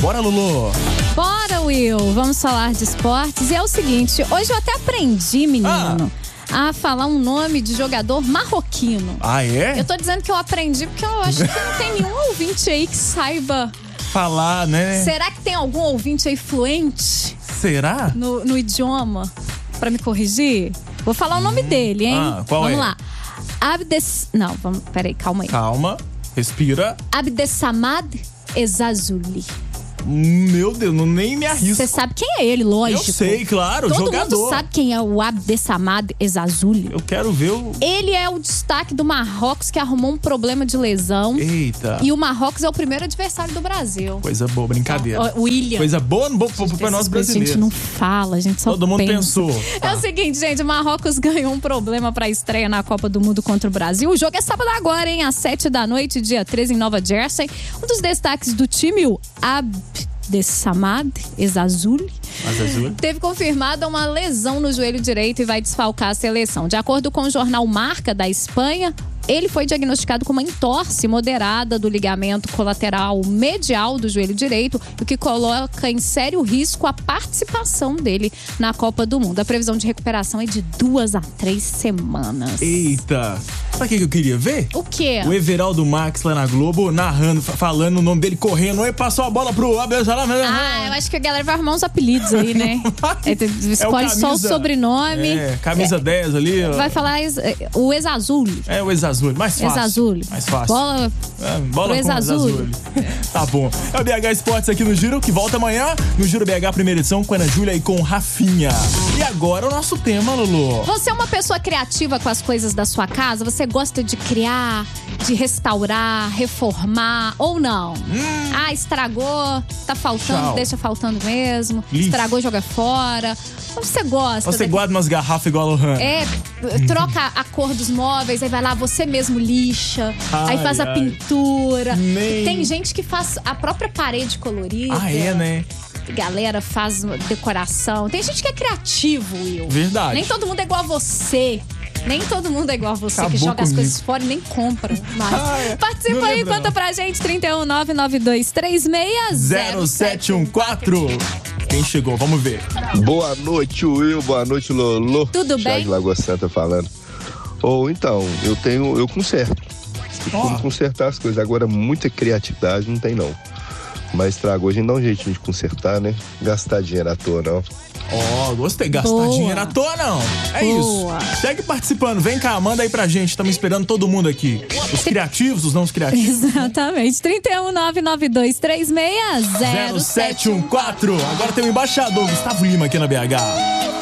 Bora, Lulu! Bora, Will! Vamos falar de esportes. E é o seguinte, hoje eu até aprendi, menino, a falar um nome de jogador marroquino. Ah, é? Eu tô dizendo que eu aprendi porque eu acho que não tem nenhum ouvinte aí que saiba falar, né? Será que tem algum ouvinte aí fluente? Será? No idioma, pra me corrigir? Vou falar o nome dele, hein? Qual vamos é? lá. Não, peraí, calma aí. Calma, respira. Abdessamad Ezzalzouli. Meu Deus, nem me arrisco. Você sabe quem é ele, lógico. Eu sei, claro, Todo jogador. Todo mundo sabe quem é o Abdessamad Ezzalzouli. Eu quero ver o... Ele é o destaque do Marrocos que arrumou um problema de lesão. Eita. E o Marrocos é o primeiro adversário do Brasil. Coisa boa, brincadeira. William. Coisa boa pra nós brasileiros. A gente não fala, a gente só Todo mundo pensou. É o seguinte, gente, o Marrocos ganhou um problema pra estreia na Copa do Mundo contra o Brasil. O jogo é sábado agora, hein? Às 19h, dia 13, em Nova Jersey. Um dos destaques do time, o Abdessamad Ezzalzouli, teve confirmada uma lesão no joelho direito e vai desfalcar a seleção. De acordo com o jornal Marca da Espanha, ele foi diagnosticado com uma entorse moderada do ligamento colateral medial do joelho direito, o que coloca em sério risco a participação dele na Copa do Mundo. A previsão de recuperação é de 2 a 3 semanas. Eita! Sabe o que eu queria ver? O quê? O Everaldo Max lá na Globo, narrando, falando o nome dele, correndo. E passou a bola pro Abdessamad. Eu acho que a galera vai arrumar uns apelidos aí, né? Escolhe só o sobrenome. Camisa 10 ali. Vai falar o Ezzalzouli. É o Ezzalzouli, mais fácil. Ezzalzouli. Mais fácil. Bola pro Ezzalzouli. Tá bom. É o BH Esportes aqui no Giro, que volta amanhã no Giro BH, primeira edição, com a Ana Júlia e com o Rafinha. E agora o nosso tema, Lulu. Você é uma pessoa criativa com as coisas da sua casa? Você gosta de criar, de restaurar, reformar ou não? Estragou, tá faltando, Tchau. deixa faltando mesmo. Lixo. Estragou, joga fora. Você gosta? Você guarda umas garrafas igual a Lohan. Troca a cor dos móveis, aí vai lá, você mesmo lixa, aí faz a pintura. Tem gente que faz a própria parede colorida. Né? Galera faz decoração. Tem gente que é criativo, Will. Verdade. Nem todo mundo é igual a você. Nem todo mundo é igual a você. Acabou que joga comigo. as coisas fora e nem compra mais. Participa aí, conta pra gente. 31992360714. Quem chegou? Vamos ver. Boa noite, Will. Boa noite, Lolo. Tudo bem? Charles Lagoa Santa falando. Então, eu conserto. Eu como consertar as coisas. Agora, muita criatividade não tem, não. Mas estragou, a gente dá um jeitinho de consertar, né? Gastar dinheiro à toa, não. Gostei. Gastar dinheiro à toa, não. É isso. Segue participando. Vem cá, manda aí pra gente. Estamos esperando todo mundo aqui. Os criativos, os não criativos. Exatamente. 31992360714. Agora tem o embaixador Gustavo Lima aqui na BH.